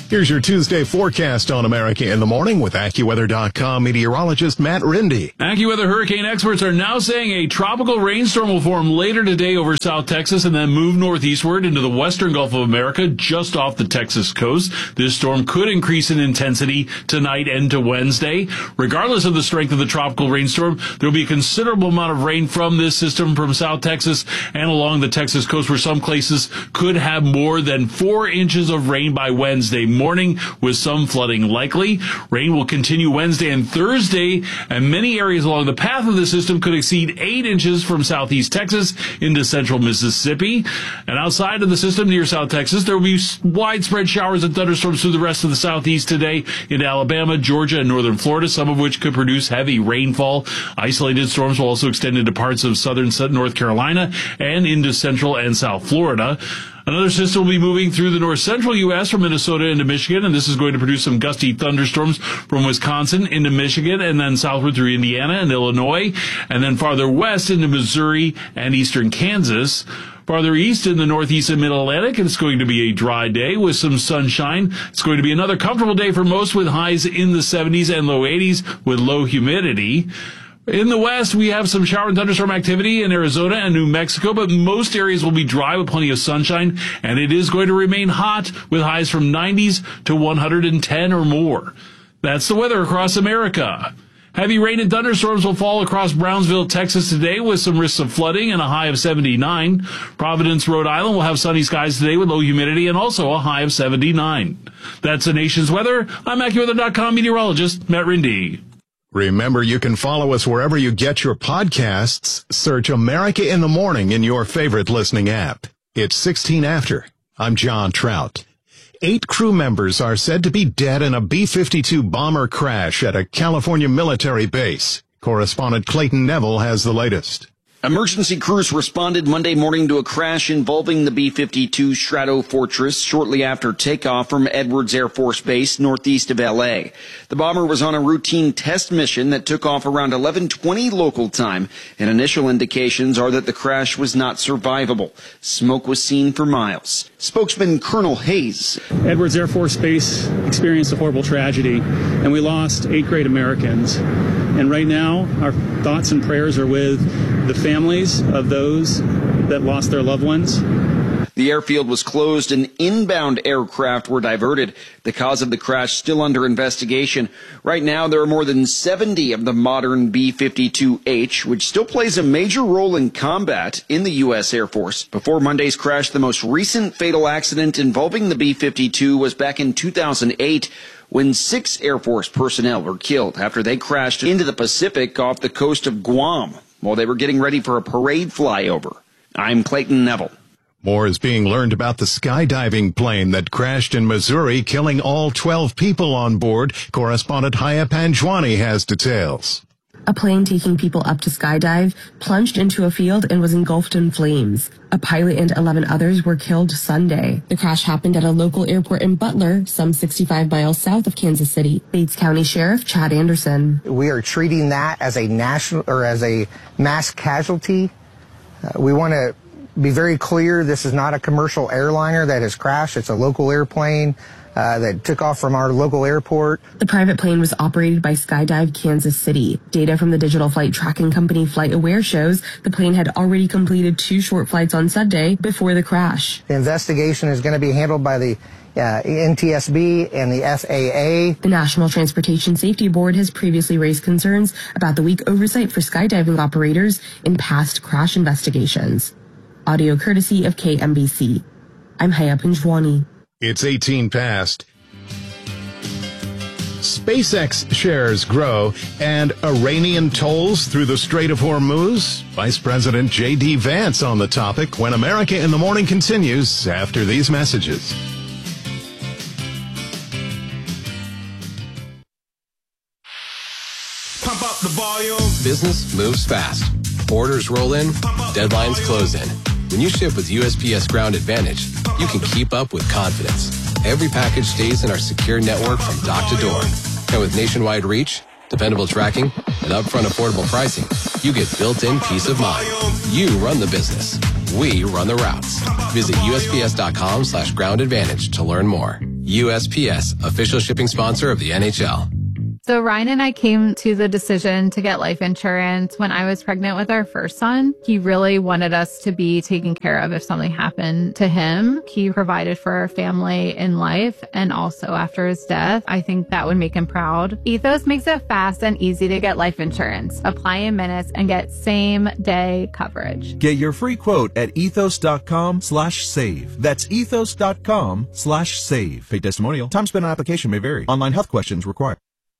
Here's your Tuesday forecast on America in the Morning with AccuWeather.com meteorologist Matt Rindy. AccuWeather hurricane experts are now saying a tropical rainstorm will form later today over South Texas and then move northeastward into the western Gulf of America just off the Texas coast. This storm could increase in intensity tonight and to Wednesday. Regardless of the strength of the tropical rainstorm, there will be a considerable amount of rain from this system from South Texas and along the Texas coast, where some places could have more than 4 inches of rain by Wednesday morning, with some flooding likely. Rain will continue Wednesday and Thursday, and many areas along the path of the system could exceed 8 inches from southeast Texas into central Mississippi. And outside of the system near South Texas, there will be widespread showers and thunderstorms through the rest of the southeast today into Alabama, Georgia, and northern Florida, some of which could produce heavy rainfall. Isolated storms will also extend into parts of southern North Carolina and into central and south Florida. Another system will be moving through the north-central U.S. from Minnesota into Michigan, and this is going to produce some gusty thunderstorms from Wisconsin into Michigan, and then southward through Indiana and Illinois, and then farther west into Missouri and eastern Kansas. Farther east in the northeast and mid-Atlantic, it's going to be a dry day with some sunshine. It's going to be another comfortable day for most, with highs in the 70s and low 80s with low humidity. In the west, we have some shower and thunderstorm activity in Arizona and New Mexico, but most areas will be dry with plenty of sunshine, and it is going to remain hot with highs from 90s to 110 or more. That's the weather across America. Heavy rain and thunderstorms will fall across Brownsville, Texas today, with some risks of flooding and a high of 79. Providence, Rhode Island will have sunny skies today with low humidity and also a high of 79. That's the nation's weather. I'm AccuWeather.com meteorologist Matt Rindy. Remember, you can follow us wherever you get your podcasts. Search America in the Morning in your favorite listening app. It's 16 after. I'm John Trout. 8 crew members are said to be dead in a B-52 bomber crash at a California military base. Correspondent Clayton Neville has the latest. Emergency crews responded Monday morning to a crash involving the B-52 Stratofortress shortly after takeoff from Edwards Air Force Base northeast of L.A. The bomber was on a routine test mission that took off around 11:20 local time, and initial indications are that the crash was not survivable. Smoke was seen for miles. Spokesman Colonel Hayes. Edwards Air Force Base experienced a horrible tragedy, and we lost 8 great Americans. And right now, our thoughts and prayers are with the families of those that lost their loved ones. The airfield was closed and inbound aircraft were diverted. The cause of the crash still under investigation. Right now, there are more than 70 of the modern B-52H, which still plays a major role in combat in the U.S. Air Force. Before Monday's crash, the most recent fatal accident involving the B-52 was back in 2008, when 6 Air Force personnel were killed after they crashed into the Pacific off the coast of Guam while they were getting ready for a parade flyover. I'm Clayton Neville. More is being learned about the skydiving plane that crashed in Missouri, killing all 12 people on board. Correspondent Haya Panjwani has details. A plane taking people up to skydive plunged into a field and was engulfed in flames. A pilot and 11 others were killed Sunday. The crash happened at a local airport in Butler, some 65 miles south of Kansas City. Bates County Sheriff Chad Anderson. We are treating that as a national or as a mass casualty. We want to be very clear, this is not a commercial airliner that has crashed. It's a local airplane that took off from our local airport. The private plane was operated by Skydive Kansas City. Data from the digital flight tracking company FlightAware shows the plane had already completed 2 short flights on Sunday before the crash. The investigation is going to be handled by the NTSB and the FAA. The National Transportation Safety Board has previously raised concerns about the weak oversight for skydiving operators in past crash investigations. Audio courtesy of KMBC. I'm Haya Panjwani. It's 18 past. SpaceX shares grow and Iranian tolls through the Strait of Hormuz. Vice President J.D. Vance on the topic when America in the Morning continues after these messages. Pump up the volume. Business moves fast. Orders roll in, deadlines close in. When you ship with USPS Ground Advantage, you can keep up with confidence. Every package stays in our secure network from dock to door. And with nationwide reach, dependable tracking, and upfront affordable pricing, you get built-in peace of mind. You run the business. We run the routes. Visit USPS.com/Ground Advantage to learn more. USPS, official shipping sponsor of the NHL. So Ryan and I came to the decision to get life insurance when I was pregnant with our first son. He really wanted us to be taken care of if something happened to him. He provided for our family in life and also after his death. I think that would make him proud. Ethos makes it fast and easy to get life insurance. Apply in minutes and get same day coverage. Get your free quote at ethos.com/save. That's ethos.com/save. Paid testimonial. Time spent on application may vary. Online health questions required.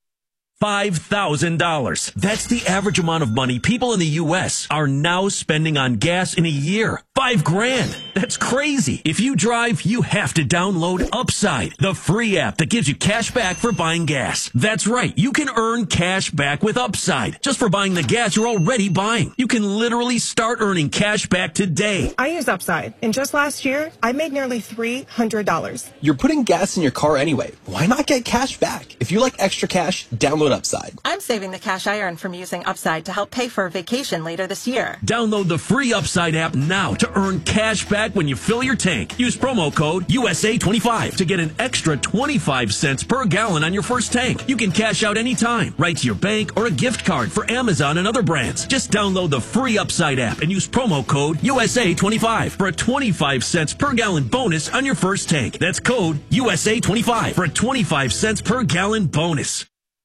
$5,000. That's the average amount of money people in the U.S. are now spending on gas in a year. $5,000. That's crazy. If you drive, you have to download Upside, the free app that gives you cash back for buying gas. That's right. You can earn cash back with Upside just for buying the gas you're already buying. You can literally start earning cash back today. I use Upside, and just last year, I made nearly $300. You're putting gas in your car anyway. Why not get cash back? If you like extra cash, download Upside. I'm saving the cash I earn from using Upside to help pay for a vacation later this year. Download the free Upside app now to earn cash back when you fill your tank. Use promo code USA25 to get an extra 25 cents per gallon on your first tank. You can cash out anytime, right to your bank or a gift card for Amazon and other brands. Just download the free Upside app and use promo code USA25 for a 25 cents per gallon bonus on your first tank. That's code USA25 for a 25 cents per gallon bonus.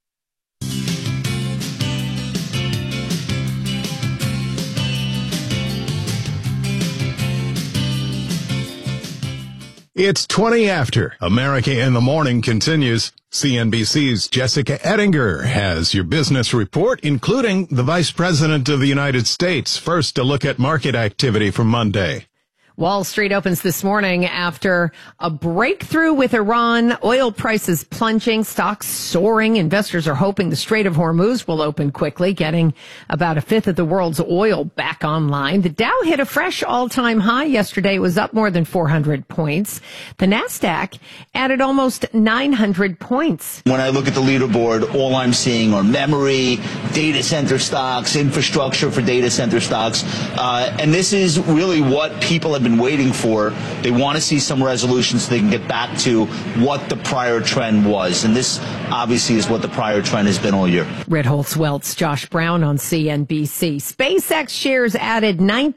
It's 20 after. America in the Morning continues. CNBC's Jessica Ettinger has your business report, including the Vice President of the United States. First, a look at market activity for Monday. Wall Street opens this morning after a breakthrough with Iran. Oil prices plunging, stocks soaring. Investors are hoping the Strait of Hormuz will open quickly, getting about a fifth of the world's oil back online. The Dow hit a fresh all-time high yesterday. It was up more than 400 points. The Nasdaq added almost 900 points. When I look at the leaderboard, all I'm seeing are memory, data center stocks, infrastructure for data center stocks. And this is really what people have been waiting for. They want to see some resolution so they can get back to what the prior trend was. And this obviously is what the prior trend has been all year. Ritholtz Welt's Josh Brown on CNBC. SpaceX shares added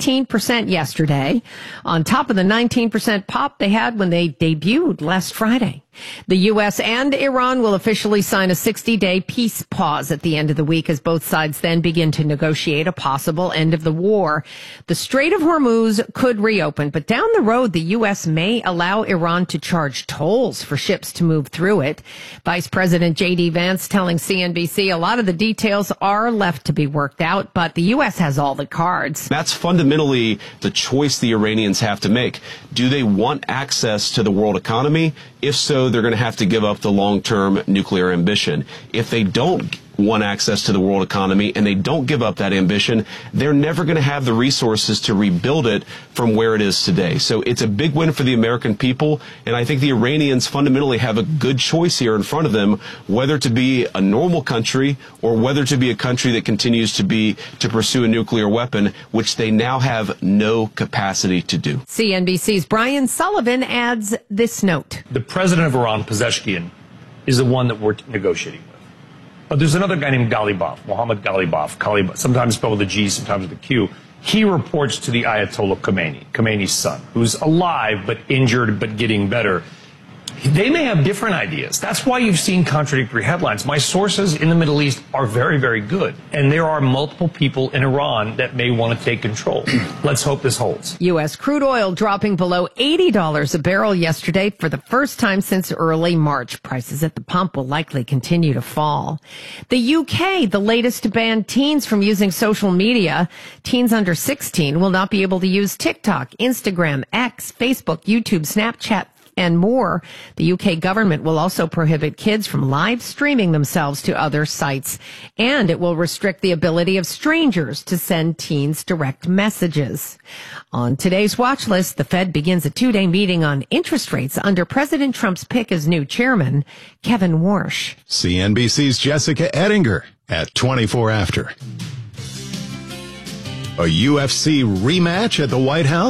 19% yesterday, on top of the 19% pop they had when they debuted last Friday. The U.S. and Iran will officially sign a 60-day peace pause at the end of the week as both sides then begin to negotiate a possible end of the war. The Strait of Hormuz could reopen, but down the road, the U.S. may allow Iran to charge tolls for ships to move through it. Vice President J.D. Vance telling CNBC a lot of the details are left to be worked out, but the U.S. has all the cards. That's fundamentally the choice the Iranians have to make. Do they want access to the world economy? If so, they're going to have to give up the long-term nuclear ambition. If they don't want access to the world economy and they don't give up that ambition, they're never going to have the resources to rebuild it from where it is today. So it's a big win for the American people, and I think the Iranians fundamentally have a good choice here in front of them, whether to be a normal country or whether to be a country that continues to pursue a nuclear weapon, which they now have no capacity to do. CNBC's Brian Sullivan adds this note. The president of Iran, Pezeshkian, is the one that we're negotiating with. But there's another guy named Ghalibaf, Mohammad Ghalibaf, sometimes spelled with a G, sometimes with a Q. He reports to the Ayatollah Khomeini's son, who's alive but injured but getting better. They may have different ideas. That's why you've seen contradictory headlines. My sources in the Middle East are very, very good. And there are multiple people in Iran that may want to take control. Let's hope this holds. U.S. crude oil dropping below $80 a barrel yesterday for the first time since early March. Prices at the pump will likely continue to fall. The U.K., the latest to ban teens from using social media. Teens under 16 will not be able to use TikTok, Instagram, X, Facebook, YouTube, Snapchat, and more. The UK government will also prohibit kids from live streaming themselves to other sites, and it will restrict the ability of strangers to send teens direct messages. On today's watch list, the Fed begins a two-day meeting on interest rates under President Trump's pick as new chairman, Kevin Warsh. CNBC's Jessica Ettinger at 24 after. A UFC rematch at the White House?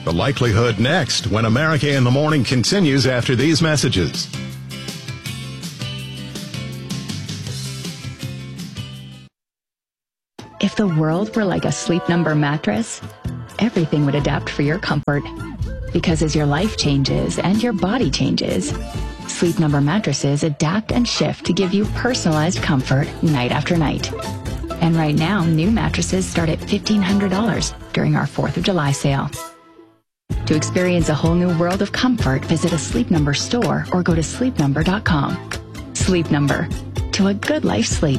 The Likelihood next when America in the Morning continues after these messages. If the world were like a Sleep Number mattress, everything would adapt for your comfort. Because as your life changes and your body changes, Sleep Number mattresses adapt and shift to give you personalized comfort night after night. And right now, new mattresses start at $1,500 during our 4th of July sale. To experience a whole new world of comfort, visit a Sleep Number store or go to sleepnumber.com. Sleep Number. To a good life sleep.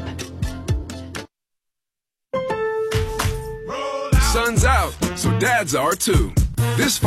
Sun's out, so dads are too. This